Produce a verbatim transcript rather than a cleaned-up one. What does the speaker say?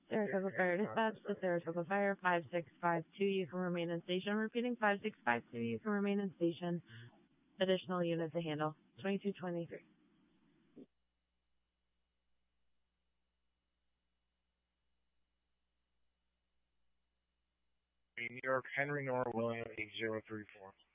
Saratoga Fire Dispatch to Saratoga Fire five six five two. You can remain in station. Repeating five six five two. You can remain in station. Additional unit to handle. twenty-two twenty-three. New York, Henry Nor William eight zero three four.